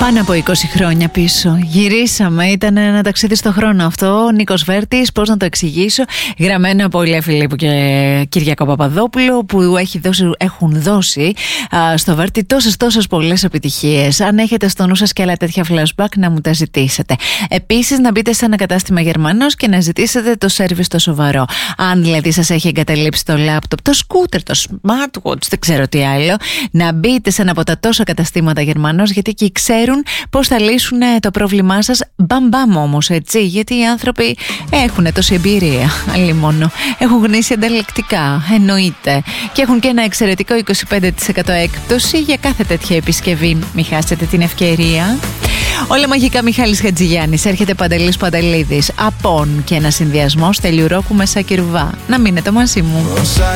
Πάνω από 20 χρόνια πίσω. Γυρίσαμε, ήταν ένα ταξίδι στο χρόνο αυτό. Νίκος Βέρτης, πώς να το εξηγήσω. Γραμμένο από Ηλία Φιλίππου και Κυριακό Παπαδόπουλο, που έχουν δώσει στο Βέρτη τόσες πολλές επιτυχίες. Αν έχετε στο νου σας και άλλα τέτοια flashback, να μου τα ζητήσετε. Επίσης, να μπείτε σε ένα κατάστημα Γερμανός και να ζητήσετε το σέρβις το σοβαρό. Αν δηλαδή σας έχει εγκαταλείψει το λάπτοπ, το σκούτερ, το smartwatch, δεν ξέρω τι άλλο, να μπείτε σε ένα από τα τόσα καταστήματα Γερμανός, γιατί εκεί ξέρουν πώς θα λύσουν το πρόβλημά σας. Μπαμπαμ όμως, έτσι, γιατί οι άνθρωποι έχουν τόση εμπειρία, αλλήμονο. Έχουν γνήσει ανταλλακτικά, εννοείται. Και έχουν και ένα εξαιρετικό 25% έκπτωση για κάθε τέτοια επισκευή. Μην χάσετε την ευκαιρία. Όλα μαγικά, Μιχάλης Χατζηγιάννης. Έρχεται Παντελής Παντελίδης. Απόν και ένα συνδυασμό Στέλιου Ρόκου με Σάκη Ρουβά. Να μείνετε μαζί μου.